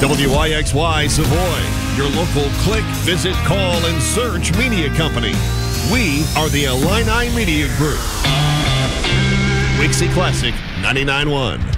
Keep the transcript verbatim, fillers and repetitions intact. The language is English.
W I X Y Savoy, your local click, visit, call, and search media company. We are the Illini Media Group. Wixie Classic ninety-nine point one.